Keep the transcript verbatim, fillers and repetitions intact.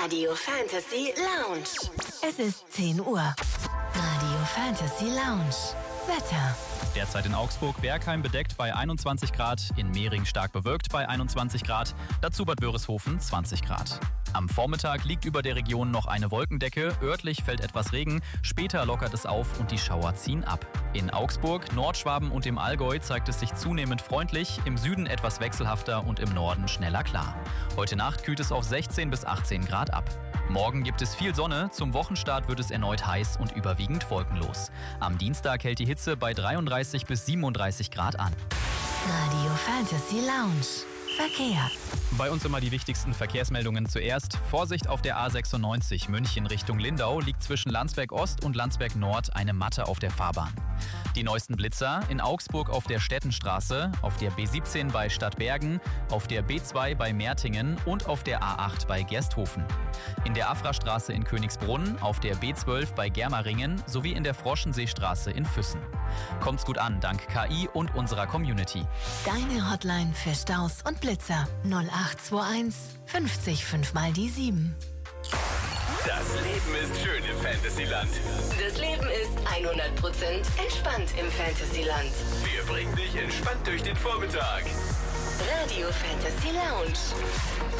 Radio Fantasy Lounge. Es ist zehn Uhr. Radio Fantasy Lounge. Wetter. Derzeit in Augsburg, Bergheim bedeckt bei einundzwanzig Grad, in Mehring stark bewölkt bei einundzwanzig Grad, dazu Bad Wörishofen zwanzig Grad. Am Vormittag liegt über der Region noch eine Wolkendecke, örtlich fällt etwas Regen, später lockert es auf und die Schauer ziehen ab. In Augsburg, Nordschwaben und im Allgäu zeigt es sich zunehmend freundlich, im Süden etwas wechselhafter und im Norden schneller klar. Heute Nacht kühlt es auf sechzehn bis achtzehn Grad ab. Morgen gibt es viel Sonne, zum Wochenstart wird es erneut heiß und überwiegend wolkenlos. Am Dienstag hält die Hitze bei dreiunddreißig bis siebenunddreißig Grad an. Radio Fantasy Lounge. Verkehr. Bei uns immer die wichtigsten Verkehrsmeldungen zuerst. Vorsicht auf der A sechsundneunzig München Richtung Lindau liegt zwischen Landsberg Ost und Landsberg Nord eine Matte auf der Fahrbahn. Die neuesten Blitzer in Augsburg auf der Stettenstraße, auf der B siebzehn bei Stadtbergen, auf der B zwei bei Mertingen und auf der A acht bei Gersthofen. In der Afrastraße in Königsbrunn, auf der B zwölf bei Germeringen sowie in der Froschenseestraße in Füssen. Kommt's gut an, dank K I und unserer Community. Deine Hotline für Staus und Blitzer null acht zwei eins fünfzig fünf mal die sieben. Das Leben ist schön im Fantasyland. Das Leben ist hundert Prozent entspannt im Fantasyland. Wir bringen dich entspannt durch den Vormittag. Radio Fantasy Lounge.